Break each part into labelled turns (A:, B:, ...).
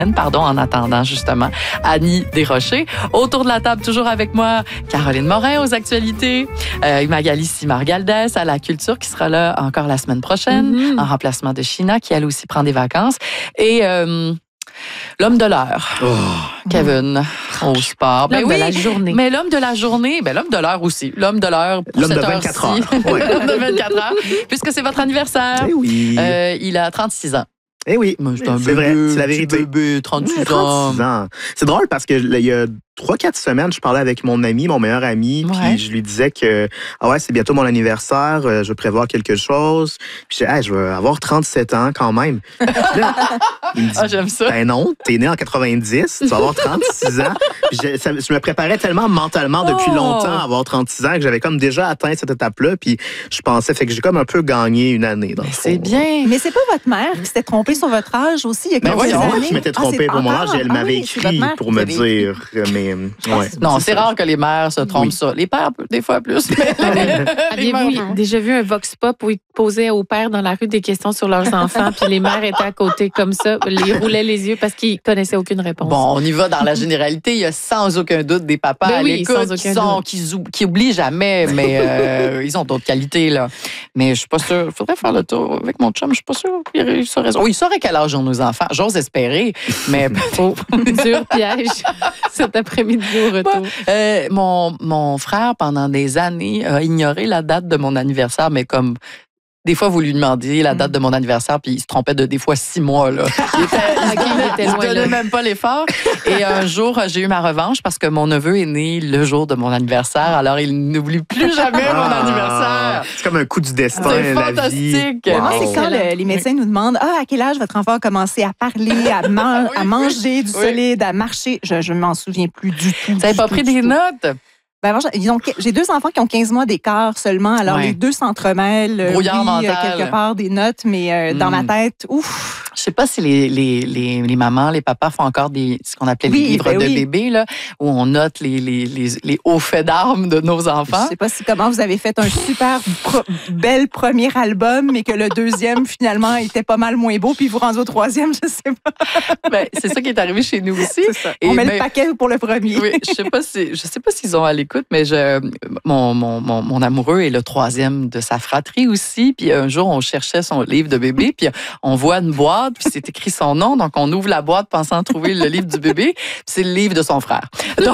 A: en attendant justement Annie Desrochers. Autour de la table, toujours avec moi, Caroline Morin aux actualités, Magali Simard-Galdès à la culture qui sera là encore la semaine prochaine, en remplacement de Sheena qui elle aussi prend des vacances. Et l'homme de l'heure, Kevin, au sport.
B: L'homme de la journée.
A: Mais l'homme de la journée, l'homme de l'heure aussi. L'homme de l'heure pour
C: l'homme
A: cette
C: de 24 heures.
A: Ouais. L'homme de 24 heures, puisque c'est votre anniversaire.
C: Eh oui.
A: Il a 36 ans.
C: Eh oui, c'est vrai, c'est la vérité.
A: Bébé, 36
C: ans. C'est drôle parce que il y a 3-4 semaines, je parlais avec mon meilleur ami, puis je lui disais que c'est bientôt mon anniversaire, je vais prévoir quelque chose. Puis je disais, je vais avoir 37 ans quand même. Là, il me dit,
A: j'aime ça.
C: Ben non, t'es né en 90, tu vas avoir 36 ans. Je me préparais tellement mentalement depuis longtemps à avoir 36 ans que j'avais comme déjà atteint cette étape-là, puis je pensais, fait que j'ai comme un peu gagné une année.
A: C'est bien.
B: Mais c'est pas votre mère qui s'était trompée sur votre âge aussi il y a quelques années?
C: Moi qui m'étais trompée pour mon âge, elle m'avait écrit pour me dire, mais
A: non, c'est rare que les mères se trompent ça. Les pères, des fois plus.
D: Avez-vous déjà vu un vox pop où ils posaient aux pères dans la rue des questions sur leurs enfants, puis les mères étaient à côté comme ça, les roulaient les yeux parce qu'ils connaissaient aucune réponse?
A: Bon, on y va dans la généralité. Il y a sans aucun doute des papas à l'écoute qui oublient jamais, mais ils ont d'autres qualités, là. Mais je suis pas sûre. Il faudrait faire le tour avec mon chum. Je suis pas sûre qu'il saurait. Oui, il saurait quel âge ont nos enfants. J'ose espérer, mais
D: dur piège cet après-midi au retour.
A: Mon frère, pendant des années, a ignoré la date de mon anniversaire, mais comme des fois, vous lui demandiez la date de mon anniversaire, puis il se trompait de des fois 6 mois. Là. Il ne donnait même pas l'effort. Et un jour, j'ai eu ma revanche parce que mon neveu est né le jour de mon anniversaire. Alors, il n'oublie plus jamais mon anniversaire.
C: C'est comme un coup du destin.
A: C'est fantastique.
B: Moi, c'est quand les médecins nous demandent à quel âge votre enfant a commencé à parler, à manger du solide, à marcher. Je ne m'en souviens plus du tout.
A: Vous n'avez pas pris des notes?
B: Ben, j'ai 2 enfants qui ont 15 mois d'écart seulement. Alors, les deux s'entremêlent.
A: Brouillard mental.
B: Quelque part des notes, mais dans ma tête, ouf.
A: Je sais pas si les mamans, les papas font encore ce qu'on appelait les livres de bébés, là, où on note les hauts faits d'armes de nos enfants.
B: Je sais pas comment vous avez fait un super bel premier album, mais que le deuxième, finalement, était pas mal moins beau, puis vous rendez au troisième, je sais pas.
A: Ben, c'est ça qui est arrivé chez nous aussi.
B: C'est ça. On met le paquet pour le premier.
A: Oui, je sais pas s'ils ont à l'écoute, mais mon amoureux est le 3e de sa fratrie aussi. Puis un jour, on cherchait son livre de bébé, puis on voit une boîte, puis c'est écrit son nom. Donc, on ouvre la boîte pensant trouver le livre du bébé. Puis c'est le livre de son frère. Donc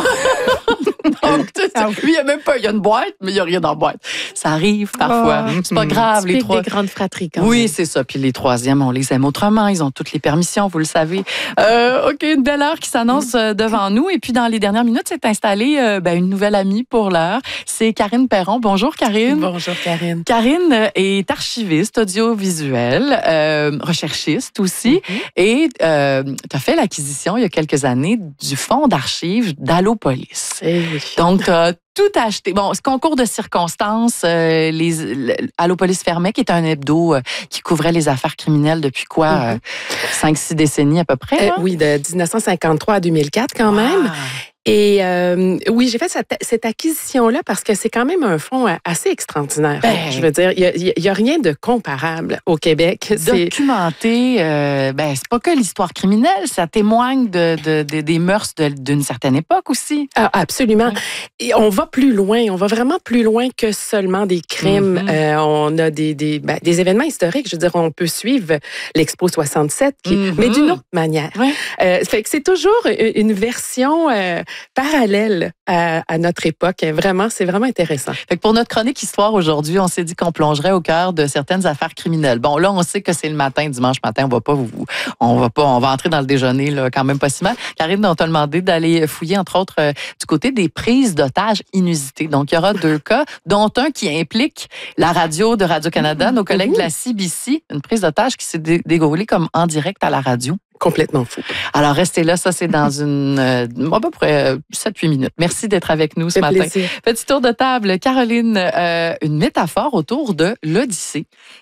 A: lui, il y a une boîte, mais il n'y a rien dans la boîte. Ça arrive parfois. C'est pas grave.
D: Les trois des grandes fratries, quand
A: même.
D: même.
A: C'est ça. Puis les 3e, on les aime autrement. Ils ont toutes les permissions, vous le savez. OK, une belle heure qui s'annonce devant nous. Et puis, dans les dernières minutes, s'est installée une nouvelle amie pour l'heure. C'est Karine Perron. Bonjour, Karine.
D: Bonjour, Karine.
A: Karine est archiviste audiovisuelle, recherchiste aussi. Et tu as fait l'acquisition, il y a quelques années, du fonds d'archives d'Allopolis. Donc, tu as tout acheté. Bon, ce concours de circonstances, Allopolis fermait, qui est un hebdo qui couvrait les affaires criminelles depuis 5-6 décennies à peu près?
D: Oui, de 1953 à 2004 quand même. Et oui, j'ai fait cette acquisition-là parce que c'est quand même un fonds assez extraordinaire. Je veux dire, il y a rien de comparable au Québec.
A: Documenté, c'est pas que l'histoire criminelle, ça témoigne des mœurs d'une certaine époque aussi.
D: Ah, absolument. Et on va plus loin, on va vraiment plus loin que seulement des crimes. On a des événements historiques. Je veux dire, on peut suivre l'Expo 67, mais d'une autre manière. Fait que c'est toujours une version parallèle à notre époque. Vraiment, c'est vraiment intéressant.
A: Fait que pour notre chronique histoire aujourd'hui, on s'est dit qu'on plongerait au cœur de certaines affaires criminelles. Bon, là, on sait que c'est le matin, dimanche matin, on va entrer dans le déjeuner, là, quand même pas si mal. Karine, on t'a demandé d'aller fouiller, entre autres, du côté des prises d'otages inusitées. Donc, il y aura 2 cas, dont un qui implique la radio de Radio-Canada, nos collègues de la CBC, une prise d'otage qui s'est déroulée comme en direct à la radio.
D: Complètement fou.
A: Alors, restez là. Ça, c'est dans à peu près 7-8 minutes. Merci d'être avec nous ce matin.
D: Plaisir.
A: Petit tour de table. Caroline, une métaphore autour de l'Odyssée.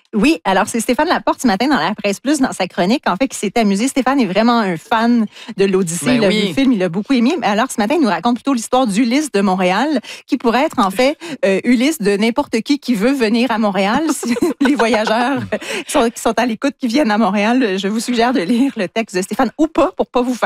B: Oui, alors c'est Stéphane Laporte ce matin dans la Presse Plus, dans sa chronique, en fait, qui s'est amusé. Stéphane est vraiment un fan de l'Odyssée. Il a vu le film, il a beaucoup aimé. Mais alors ce matin, il nous raconte plutôt l'histoire d'Ulysse de Montréal, qui pourrait être en fait Ulysse de n'importe qui veut venir à Montréal. Si les voyageurs qui sont à l'écoute, qui viennent à Montréal, je vous suggère de lire le texte de Stéphane ou pas, pour pas vous faire